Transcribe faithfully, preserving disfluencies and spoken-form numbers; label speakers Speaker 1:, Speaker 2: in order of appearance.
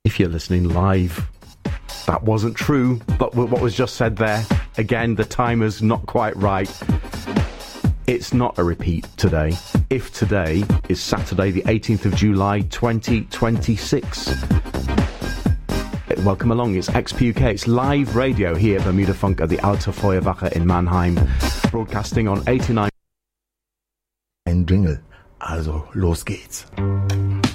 Speaker 1: if you're listening live. That wasn't true, but what was just said there, again, the timer's not quite right. It's not a repeat today. If today is Saturday, the eighteenth of July, twenty twenty-six. Welcome along, it's X P U K, it's live radio here at Bermuda Funk at the Alte Feuerwache in Mannheim, broadcasting on eighty-nine.
Speaker 2: Ein Jingle, also los geht's.